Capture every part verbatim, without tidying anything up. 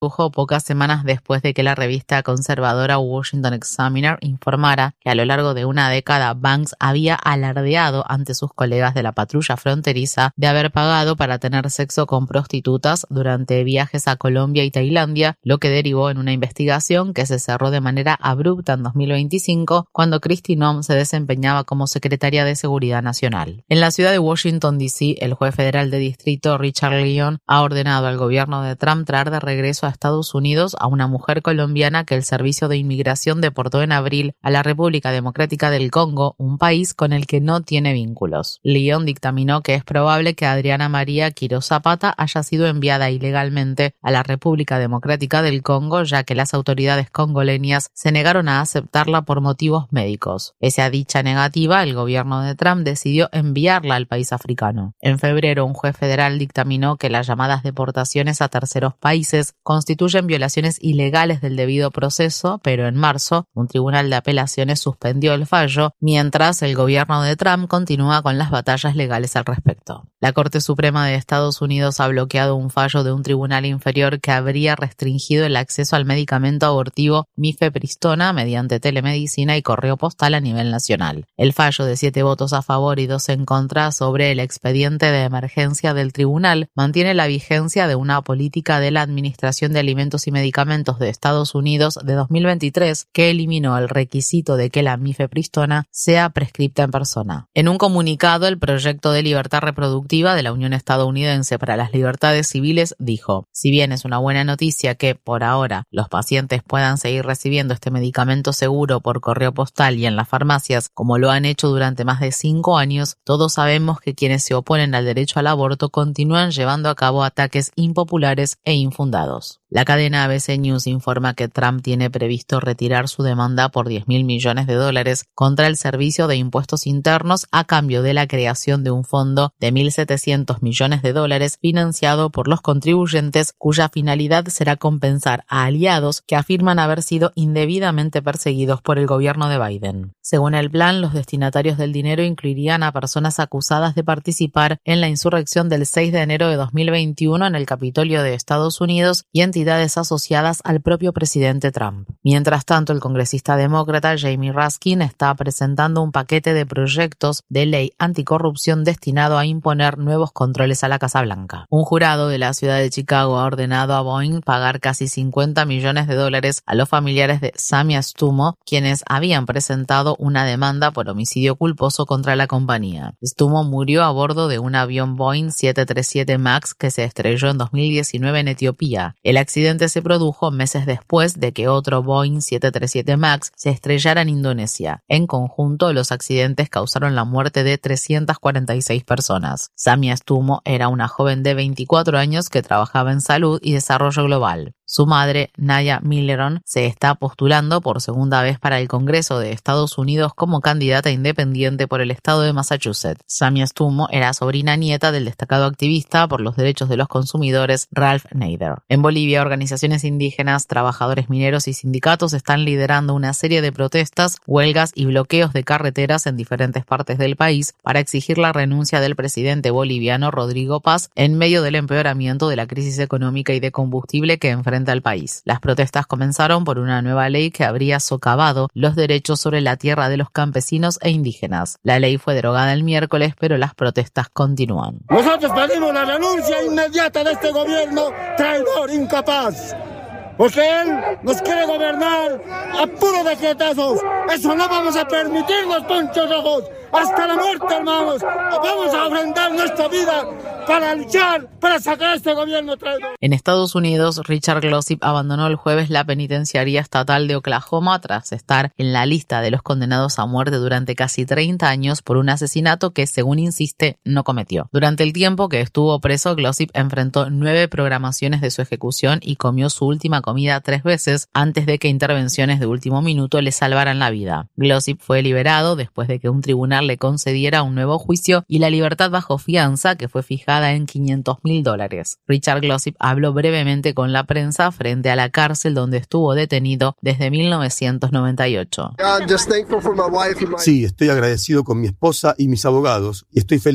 produjo pocas semanas después de que la revista conservadora Washington Examiner informara que a lo largo de una década Banks había alardeado ante sus colegas de la patrulla fronteriza de haber pagado para tener sexo con prostitutas durante viajes a Colombia y Tailandia, lo que derivó en una investigación que se cerró de manera abrupta en dos mil veinticinco cuando Kristi Noem se desempeñaba como secretaria de Seguridad Nacional. En la ciudad de Washington, D C, el juez federal de distrito Richard Leon ha ordenado al gobierno de Trump traer de regreso a Estados Unidos a una mujer colombiana que el Servicio de Inmigración deportó en abril a la República Democrática del Congo, un país con el que no tiene vínculos. Leon dictaminó que es probable que Adriana María Quiroz Zapata haya sido enviada ilegalmente a la República Democrática del Congo, ya que las autoridades congoleñas se negaron a aceptarla por motivos médicos. Pese a dicha negativa, el gobierno de Trump decidió enviarla al país africano. En febrero, un juez federal dictaminó que las llamadas deportaciones a terceros países constituyen violaciones ilegales del debido proceso, pero en marzo un tribunal de apelaciones suspendió el fallo, mientras el gobierno de Trump continúa con las batallas legales al respecto. La Corte Suprema de Estados Unidos ha bloqueado un fallo de un tribunal inferior que habría restringido el acceso al medicamento abortivo mifepristona mediante telemedicina y correo postal a nivel nacional. El fallo de siete votos a favor y dos en contra sobre el expediente de emergencia del tribunal mantiene la vigencia de una política de la Administración de Alimentos y Medicamentos de Estados Unidos de dos mil veintitrés que eliminó el requisito de que la mifepristona sea prescripta en persona. En un comunicado, el Proyecto de Libertad Reproductiva de la Unión Estadounidense para las Libertades Civiles dijo: si bien es una buena noticia que, por ahora, los pacientes puedan seguir recibiendo este medicamento seguro por correo postal y en las farmacias, como lo han hecho durante más de cinco años, todos sabemos que quienes se oponen al derecho al aborto continúan llevando a cabo ataques impopulares e infundados. La cadena A B C News informa que Trump tiene previsto retirar su demanda por diez mil millones de dólares contra el Servicio de Impuestos Internos a cambio de la creación de un fondo de mil setecientos millones de dólares financiado por los contribuyentes, cuya finalidad será compensar a aliados que afirman haber sido indebidamente perseguidos por el gobierno de Biden. Según el plan, los destinatarios del dinero incluirían a personas acusadas de participar en la insurrección del seis de enero de dos mil veintiuno en el Capitolio de Estados Unidos y entidades asociadas al propio presidente Trump. Mientras tanto, el congresista demócrata Jamie Raskin está presentando un paquete de proyectos de ley anticorrupción destinado a imponer nuevos controles a la Casa Blanca. Un jurado de la ciudad de Chicago ha ordenado a Boeing pagar casi cincuenta millones de dólares a los familiares de Samia Stumo, quienes habían presentado una demanda por homicidio culposo contra la compañía. Stumo murió a bordo de un avión Boeing siete treinta y siete MAX que se estrelló en dos mil diecinueve en Etiopía. El El accidente se produjo meses después de que otro Boeing siete treinta y siete MAX se estrellara en Indonesia. En conjunto, los accidentes causaron la muerte de trescientas cuarenta y seis personas. Samia Stumo era una joven de veinticuatro años que trabajaba en salud y desarrollo global. Su madre, Naya Milleron, se está postulando por segunda vez para el Congreso de Estados Unidos como candidata independiente por el estado de Massachusetts. Samia Stumo era sobrina nieta del destacado activista por los derechos de los consumidores Ralph Nader. En Bolivia, organizaciones indígenas, trabajadores mineros y sindicatos están liderando una serie de protestas, huelgas y bloqueos de carreteras en diferentes partes del país para exigir la renuncia del presidente boliviano Rodrigo Paz en medio del empeoramiento de la crisis económica y de combustible que enfrenta al país. Las protestas comenzaron por una nueva ley que habría socavado los derechos sobre la tierra de los campesinos e indígenas. La ley fue derogada el miércoles, pero las protestas continúan. Nosotros pedimos la renuncia inmediata de este gobierno traidor, incapaz, porque él nos quiere gobernar a puro decretazos. Eso no vamos a permitir los ponchos rojos. Hasta la muerte, hermanos. Vamos a ofrendar nuestra vida para luchar, para sacar a este gobierno traidor. En Estados Unidos, Richard Glossip abandonó el jueves la penitenciaría estatal de Oklahoma tras estar en la lista de los condenados a muerte durante casi treinta años por un asesinato que, según insiste, no cometió. Durante el tiempo que estuvo preso, Glossip enfrentó nueve programaciones de su ejecución y comió su última comida tres veces antes de que intervenciones de último minuto le salvaran la vida. Glossip fue liberado después de que un tribunal le concediera un nuevo juicio y la libertad bajo fianza, que fue fijada en quinientos mil dólares. Richard Glossip habló brevemente con la prensa frente a la cárcel donde estuvo detenido desde mil novecientos noventa y ocho. Sí, estoy agradecido con mi esposa y mis abogados y estoy feliz.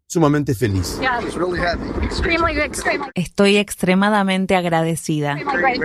sumamente feliz. Estoy extremadamente agradecida.